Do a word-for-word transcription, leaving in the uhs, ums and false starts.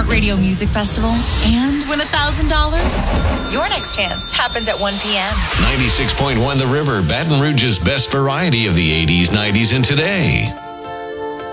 iHeartRadio Music Festival and win one thousand dollars? Your next chance happens at one p.m. ninety-six point one The River, Baton Rouge's best variety of the eighties, nineties, and today.